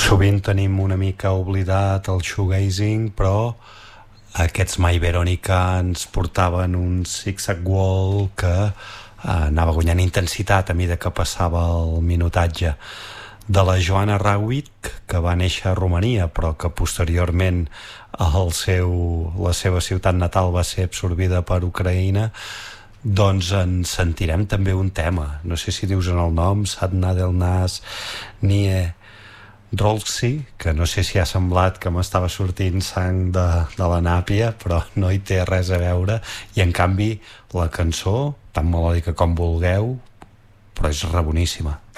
Sovint tenim una mica oblidat el shoegazing, però aquests My Veronica ens portaven un zig-zag wall que anava guanyant intensitat a mesura que passava el minutatge. De la Joanna Rawik, que va néixer a Romania, però que posteriorment la seva ciutat natal va ser absorbida per Ucraïna, doncs en sentirem també un tema. No sé si dius en el nom, Sadna del Nas Nie Rolsi, que no sé si ha semblat que m'estava sortint sang de la nàpia, però no hi té res a veure, i en canvi la cançó, tan melòdica com vulgueu, però és reboníssima.